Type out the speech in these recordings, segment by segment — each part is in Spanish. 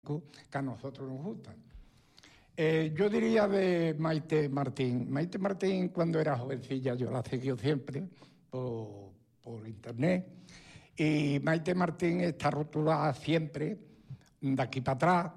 que a nosotros nos gustan. Yo diría de Maite Martín. Maite Martín, cuando era jovencilla, yo la seguí siempre por internet, y Maite Martín está rotulada siempre, de aquí para atrás.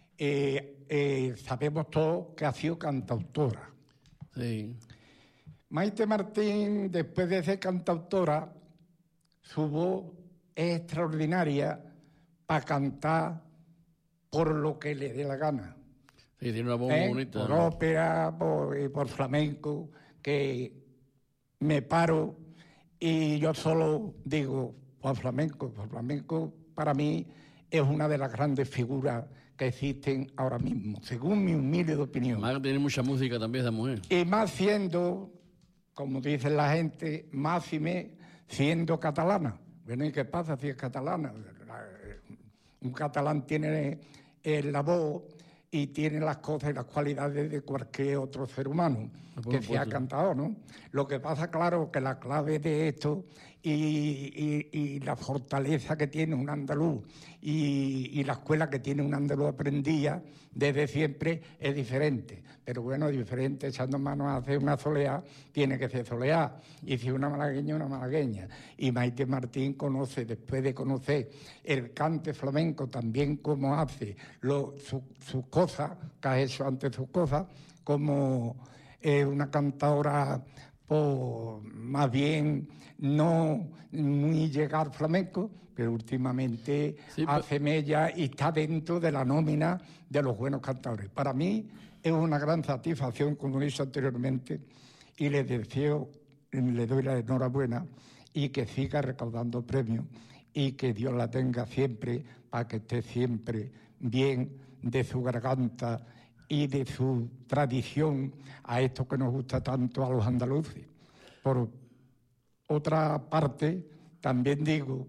Sabemos todos que ha sido cantautora. Sí. Maite Martín, después de ser cantautora, su voz es extraordinaria para cantar por lo que le dé la gana. Sí, tiene una voz muy bonita. Por ópera, por flamenco, que me paro y yo solo digo por flamenco. Por flamenco para mí es una de las grandes figuras que existen ahora mismo, según mi humilde opinión. Además que tiene mucha música también esa mujer. Y más siendo, como dice la gente, siendo catalana. Bueno, ¿y qué pasa si es catalana? Un catalán tiene la voz y tiene las cosas y las cualidades de cualquier otro ser humano que sea cantador, ¿no? Lo que pasa, claro, que la clave de esto y la fortaleza que tiene un andaluz y la escuela que tiene un andaluz aprendía desde siempre es diferente. Pero bueno, diferente, echando manos a hacer una soleá, tiene que ser soleá. Y si una malagueña, una malagueña. Y Maite Martín conoce, después de conocer el cante flamenco, también como hace sus cosas, que ha hecho antes sus cosas, como una cantadora más bien no muy llegar flamenco, pero últimamente hace mella y está dentro de la nómina de los buenos cantadores. Para mí es una gran satisfacción, como he dicho anteriormente, y le doy la enhorabuena y que siga recaudando premios y que Dios la tenga siempre para que esté siempre bien de su garganta y de su tradición a esto que nos gusta tanto a los andaluces. Por otra parte, también digo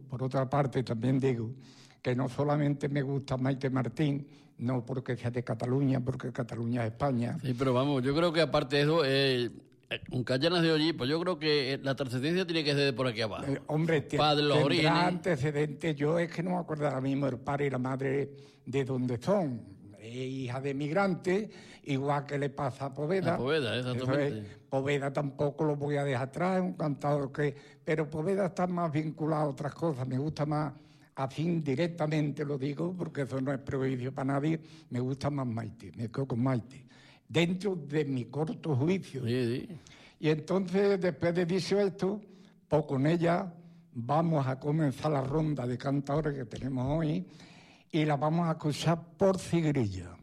que no solamente me gusta Maite Martín, no porque sea de Cataluña, porque Cataluña es España. Sí, pero vamos, yo creo que aparte de eso, aunque haya nacido allí, pues yo creo que la trascendencia tiene que ser de por aquí abajo. Hombre, tendrá antecedentes. Yo es que no me acuerdo ahora mismo el padre y la madre de dónde son. Es hija de migrantes, igual que le pasa a Poveda. A Poveda, exactamente. Poveda tampoco lo voy a dejar atrás, es un cantador pero Poveda está más vinculado a otras cosas, me gusta más, así directamente lo digo, porque eso no es prejuicio para nadie, me gusta más Maite, me quedo con Maite, dentro de mi corto juicio. Sí. Y entonces, después de dicho esto, pues con ella vamos a comenzar la ronda de cantadores que tenemos hoy, y la vamos a escuchar por Cigrilla.